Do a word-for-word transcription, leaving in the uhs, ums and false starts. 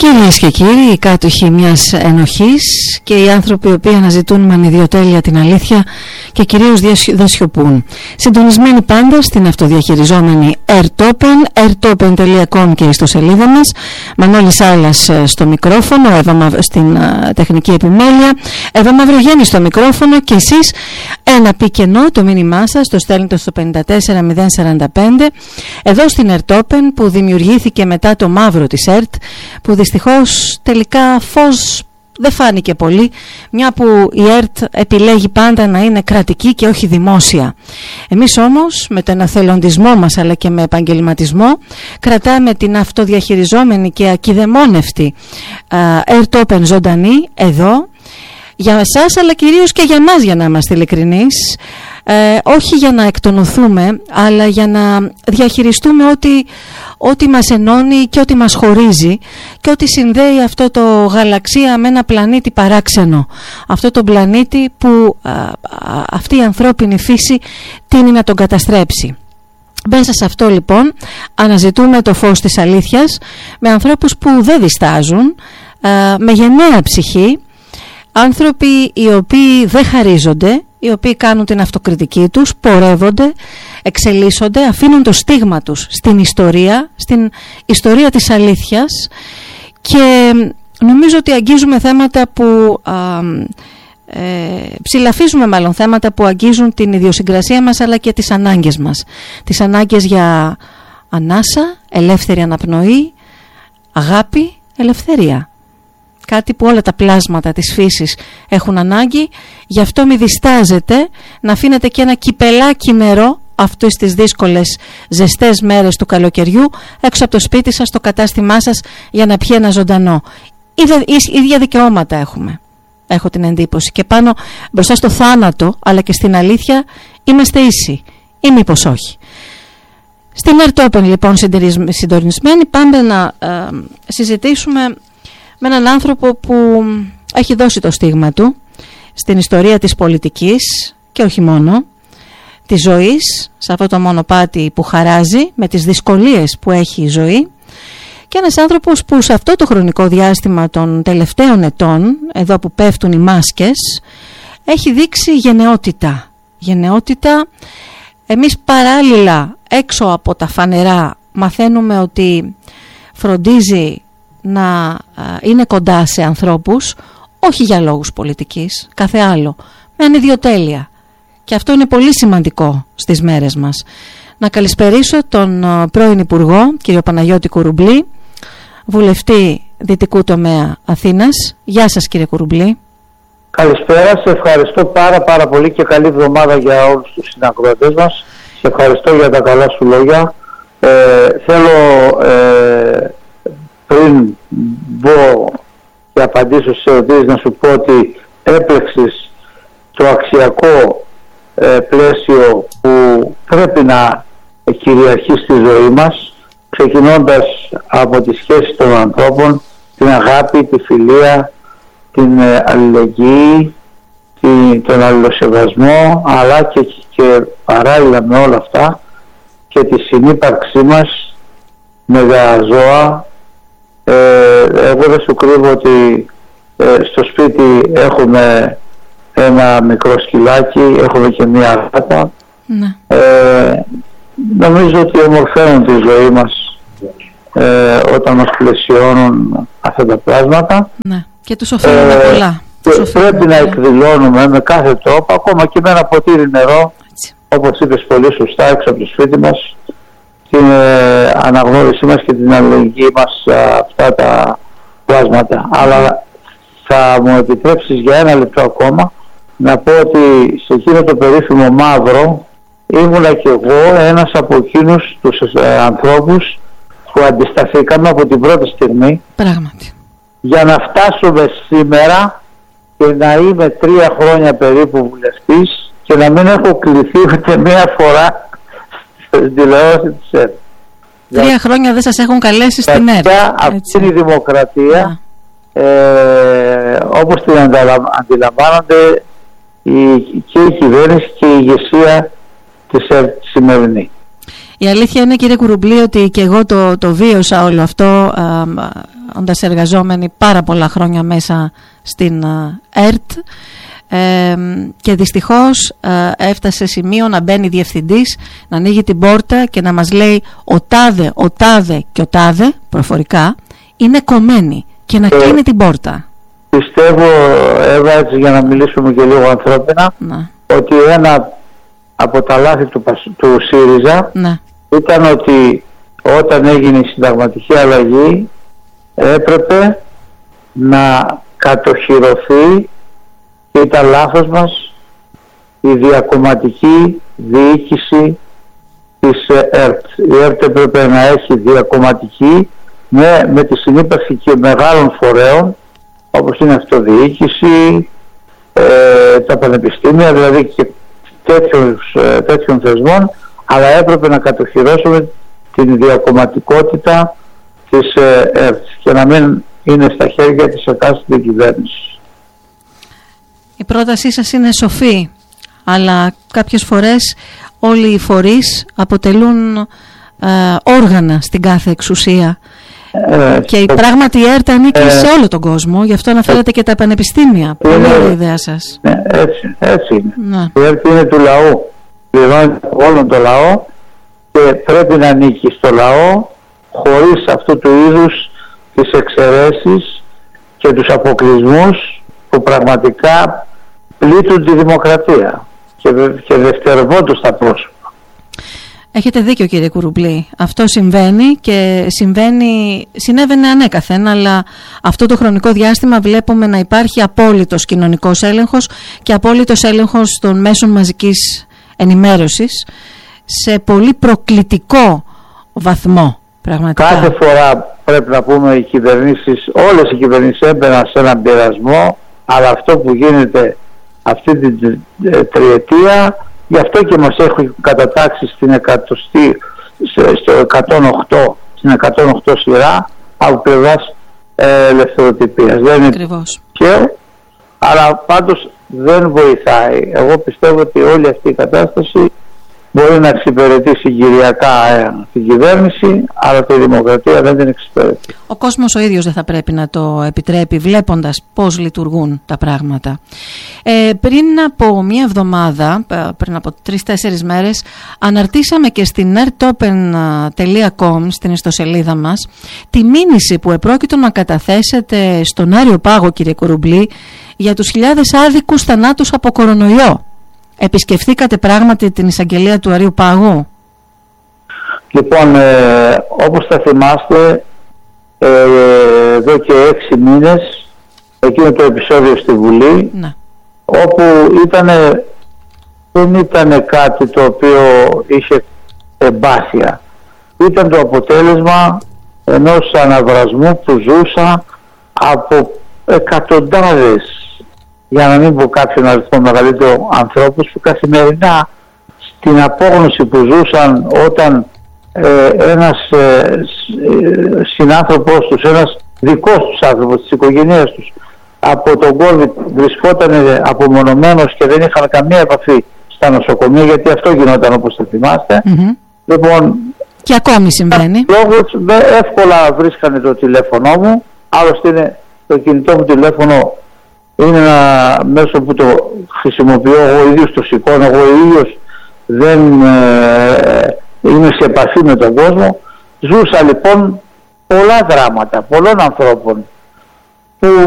Κυρίες και κύριοι, οι κάτοχοι μιας ενοχής και οι άνθρωποι οι οποίοι αναζητούν με ανιδιοτέλεια την αλήθεια και κυρίως δεν σιωπούν. Συντονισμένοι πάντα στην αυτοδιαχειριζόμενη Airtopen, airtopen τελεία com και στο σελίδα μας. Μανώλης Άλλας στο μικρόφωνο, Εύα στην uh, τεχνική επιμέλεια, Εύα Μαυρογέννη στο μικρόφωνο και εσείς ένα πικενό το μήνυμά σας το στέλνετε στο πέντε τέσσερα μηδέν σαράντα πέντε εδώ στην Airtopen που δημιουργήθηκε μετά το μαύρο της ΕΡΤ, που δυστυχώς τελικά φως δεν φάνηκε πολύ, μια που η ΕΡΤ επιλέγει πάντα να είναι κρατική και όχι δημόσια. Εμείς όμως με τον εθελοντισμό μας αλλά και με επαγγελματισμό κρατάμε την αυτοδιαχειριζόμενη και ακιδεμόνευτη Airtopen ζωντανή εδώ για εσάς αλλά κυρίως και για μας, για να είμαστε ειλικρινείς. Ε, όχι για να εκτονωθούμε, αλλά για να διαχειριστούμε ό,τι, ό,τι μας ενώνει και ό,τι μας χωρίζει και ό,τι συνδέει αυτό το γαλαξία με ένα πλανήτη παράξενο. Αυτό το πλανήτη που α, α, αυτή η ανθρώπινη φύση τείνει να τον καταστρέψει. Μέσα σε αυτό λοιπόν αναζητούμε το φως της αλήθειας με ανθρώπους που δεν διστάζουν, α, με γενναία ψυχή, άνθρωποι οι οποίοι δεν χαρίζονται, οι οποίοι κάνουν την αυτοκριτική τους, πορεύονται, εξελίσσονται, αφήνουν το στίγμα τους στην ιστορία, στην ιστορία της αλήθειας και νομίζω ότι αγγίζουμε θέματα που, α, ε, ψηλαφίζουμε μάλλον θέματα που αγγίζουν την ιδιοσυγκρασία μας αλλά και τις ανάγκες μας. Τις ανάγκες για ανάσα, ελεύθερη αναπνοή, αγάπη, ελευθερία. Κάτι που όλα τα πλάσματα της φύσης έχουν ανάγκη, γι' αυτό μη διστάζετε να αφήνετε και ένα κυπελάκι νερό αυτές τις δύσκολες ζεστές μέρες του καλοκαιριού έξω από το σπίτι σας, στο κατάστημά σας, για να πιει ένα ζωντανό. Ίδια δικαιώματα έχουμε, έχω την εντύπωση, και πάνω μπροστά στο θάνατο αλλά και στην αλήθεια είμαστε ίσοι, ή μήπως όχι. Στην Airtopen λοιπόν συντονισμένοι πάμε να ε, συζητήσουμε με έναν άνθρωπο που έχει δώσει το στίγμα του στην ιστορία της πολιτικής και όχι μόνο, της ζωής, σε αυτό το μονοπάτι που χαράζει με τις δυσκολίες που έχει η ζωή, και ένας άνθρωπος που σε αυτό το χρονικό διάστημα των τελευταίων ετών, εδώ που πέφτουν οι μάσκες, έχει δείξει γενναιότητα. Γενναιότητα. Εμείς παράλληλα έξω από τα φανερά μαθαίνουμε ότι φροντίζει να είναι κοντά σε ανθρώπους, όχι για λόγους πολιτικής, κάθε άλλο, με ανιδιοτέλεια. Και αυτό είναι πολύ σημαντικό στις μέρες μας. Να καλησπερίσω τον πρώην Υπουργό, κύριο Παναγιώτη Κουρουμπλή, βουλευτή Δυτικού Τομέα Αθήνας. Γεια σας κύριε Κουρουμπλή. Καλησπέρα, σε ευχαριστώ πάρα πάρα πολύ και καλή εβδομάδα για όλους τους συνακροατές μας. Σε ευχαριστώ για τα καλά σου λόγια. Ε, θέλω... Ε, πριν μπω και απαντήσω στις ερωτήσεις να σου πω ότι έπλεξες το αξιακό ε, πλαίσιο που πρέπει να κυριαρχεί στη ζωή μας, ξεκινώντας από τις σχέσεις των ανθρώπων, την αγάπη, τη φιλία, την ε, αλληλεγγύη, την, τον αλληλοσεβασμό, αλλά και, και παράλληλα με όλα αυτά και τη συνύπαρξή μας με τα ζώα. Ε, εγώ δεν σου κρύβω ότι ε, στο σπίτι έχουμε ένα μικρό σκυλάκι, έχουμε και μία γάτα. Ναι. Ε, νομίζω ότι ομορφαίνουν τη ζωή μας ε, όταν μας πλαισιώνουν αυτά τα πλάσματα. Ναι. Και τους οφείλουμε ε, πολλά. Και τους πρέπει να εκδηλώνουμε με κάθε τρόπο, ακόμα και με ένα ποτήρι νερό, έτσι, όπως είπες πολύ σωστά, έξω από το σπίτι μας, την ε, αναγνώρισή μας και την αλληλεγγύη μας σε αυτά τα πλάσματα. Αλλά θα μου επιτρέψεις για ένα λεπτό ακόμα να πω ότι σε εκείνο το περίφημο μαύρο ήμουνα και εγώ ένας από εκείνους τους ε, ανθρώπους που αντισταθήκαμε από την πρώτη στιγμή. Πράγματι. Για να φτάσουμε σήμερα και να είμαι τρία χρόνια περίπου βουλευτής και να μην έχω κληθεί ούτε μία φορά στην τηλεόραση της ΕΡΤ. Τρία χρόνια δεν σας έχουν καλέσει στην ΕΡΤ. Αυτή είναι η δημοκρατία, ε, όπως την αντιλαμβάνονται η, και η κυβέρνηση και η ηγεσία της ΕΡΤ σημερινή. Η αλήθεια είναι κύριε Κουρουμπλή ότι και εγώ το, το βίωσα όλο αυτό α, όντας εργαζόμενοι πάρα πολλά χρόνια μέσα στην ΕΡΤ, ε, και δυστυχώς ε, έφτασε σε σημείο να μπαίνει διευθυντής, να ανοίγει την πόρτα και να μας λέει ο τάδε, ο τάδε και ο τάδε, προφορικά, είναι κομμένοι, και να κλείνει την πόρτα. Πιστεύω, Εύα, έτσι για να μιλήσουμε και λίγο ανθρώπινα, να. ότι ένα από τα λάθη του, του ΣΥΡΙΖΑ να. ήταν ότι όταν έγινε η συνταγματική αλλαγή έπρεπε να κατοχυρωθεί, και ήταν λάθος μας, η διακομματική διοίκηση της ΕΡΤ. Η ΕΡΤ έπρεπε να έχει διακομματική με, με τη συνύπαρξη και μεγάλων φορέων, όπως είναι αυτοδιοίκηση, ε, τα πανεπιστήμια, δηλαδή και τέτοιους, ε, τέτοιων θεσμών, αλλά έπρεπε να κατοχυρώσουμε την διακομματικότητα της ε, ΕΡΤ και να μην είναι στα χέρια της εκάστοτε κυβέρνησης. Η πρότασή σας είναι σοφή, αλλά κάποιες φορές όλοι οι φορείς αποτελούν ε, όργανα στην κάθε εξουσία. Ε, και η πράγματι η ΕΡΤ ανήκει ε, σε όλο τον κόσμο, γι' αυτό αναφέρατε και τα πανεπιστήμια. Πολύ ωραία ιδέα σας. Ναι, έτσι, έτσι είναι. Να. Η ΕΡΤ είναι του λαού, πληρώνει όλον το λαό και πρέπει να ανήκει στο λαό, χωρίς αυτού του είδους τις εξαιρέσεις και τους αποκλεισμούς που πραγματικά πλήττουν τη δημοκρατία και, και δευτερευόντως τα πρόσωπα. Έχετε δίκιο, κύριε Κουρουμπλή. Αυτό συμβαίνει και συμβαίνει, συνέβαινε ανέκαθεν, αλλά αυτό το χρονικό διάστημα βλέπουμε να υπάρχει απόλυτος κοινωνικός έλεγχος και απόλυτος έλεγχος των μέσων μαζικής ενημέρωσης σε πολύ προκλητικό βαθμό, πραγματικά. Κάθε φορά πρέπει να πούμε οι κυβερνήσεις, όλες οι κυβερνήσεις έμπαιναν σε έναν πειρασμό, αλλά αυτό που γίνεται αυτή την τριετία, γι' αυτό και μας έχουν κατατάξει στην εκατοστή, στο εκατόν οκτώ, στην εκατόν οκτώ σειρά από πλευράς ε, ελευθεροτυπίας. Δεν είναι ακριβώς. Και, αλλά πάντως δεν βοηθάει. Εγώ πιστεύω ότι όλη αυτή η κατάσταση μπορεί να εξυπηρετήσει συγκυριακά ε, την κυβέρνηση, αλλά τη δημοκρατία δεν την εξυπηρετεί. Ο κόσμος ο ίδιος δεν θα πρέπει να το επιτρέπει, βλέποντας πώς λειτουργούν τα πράγματα. Ε, πριν από μία εβδομάδα, πριν από τρεις-τέσσερις μέρες, αναρτήσαμε και στην ερτόπεν τελεία κομ, στην ιστοσελίδα μας, τη μήνυση που επρόκειτο να καταθέσετε στον Άριο Πάγο, κύριε Κουρουμπλή, για τους χιλιάδες άδικους θανάτους από κορονοϊό. Επισκεφθήκατε πράγματι την εισαγγελία του Αρείου Πάγου? Λοιπόν, ε, όπως θα θυμάστε, ε, εδώ και έξι μήνες εκείνο το επεισόδιο στη Βουλή, ναι. όπου ήτανε, δεν ήταν κάτι το οποίο είχε εμπάθεια. Ήταν το αποτέλεσμα ενός αναβρασμού που ζούσα από εκατοντάδες, για να μην πω κάποιον αριθμό μεγαλύτερο, ανθρώπους που καθημερινά στην απόγνωση που ζούσαν όταν ε, ένας ε, συνάνθρωπος τους, ένας δικός τους άνθρωπος της οικογένειας τους από τον COVID βρισκόταν απομονωμένος και δεν είχαν καμία επαφή στα νοσοκομεία, γιατί αυτό γινόταν, όπως θα θυμάστε. Mm-hmm. Λοιπόν, και ακόμη συμβαίνει. Λόγως, εύκολα βρίσκανε το τηλέφωνο μου, άλλωστε είναι το κινητό μου τηλέφωνο. Είναι ένα μέσο που το χρησιμοποιώ εγώ ίδιος, το σηκώνω εγώ ίδιος, δεν ε, είμαι σε επαφή με τον κόσμο. Ζούσα λοιπόν πολλά δράματα πολλών ανθρώπων που